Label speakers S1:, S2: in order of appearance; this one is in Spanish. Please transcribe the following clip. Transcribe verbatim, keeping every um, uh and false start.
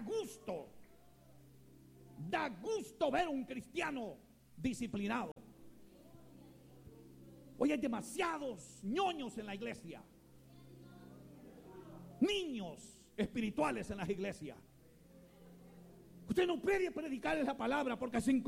S1: gusto, da gusto ver un cristiano disciplinado. Hoy hay demasiados ñoños en la iglesia, niños espirituales en las iglesias. Usted no puede predicar la palabra porque se